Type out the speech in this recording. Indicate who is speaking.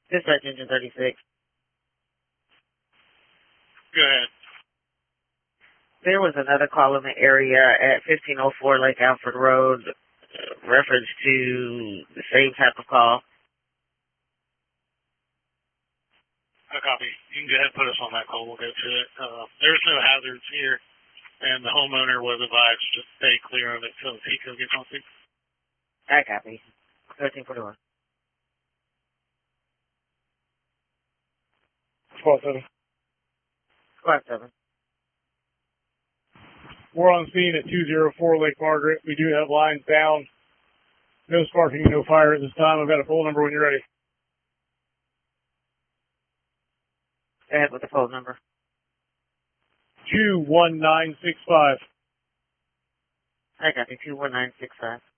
Speaker 1: Dispatch engine 36.
Speaker 2: Go ahead.
Speaker 1: There was another call in the area at 1504 Lake Alfred Road, reference to the same type of call.
Speaker 2: I copy. You can go ahead and put us on that call. We'll go to it. There's no hazards here, and the homeowner was advised to just stay clear of it until the PICO gets on scene.
Speaker 1: I copy. 1341.
Speaker 3: Squad 7.
Speaker 1: Squad 7.
Speaker 3: We're on scene at 204 Lake Margaret. We do have lines down. No sparking, no fire at this time. I've got a phone number when you're ready.
Speaker 1: Go ahead with the phone number.
Speaker 3: 21965.
Speaker 1: I copy. 21965.